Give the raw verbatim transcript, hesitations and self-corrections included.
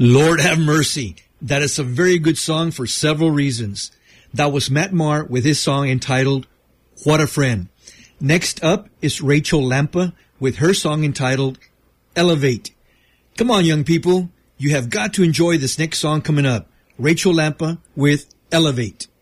Lord have mercy. That is a very good song for several reasons. That was Matt Maher with his song entitled, What a Friend. Next up is Rachel Lampa with her song entitled, Elevate. Come on, young people. You have got to enjoy this next song coming up. Rachel Lampa with Elevate.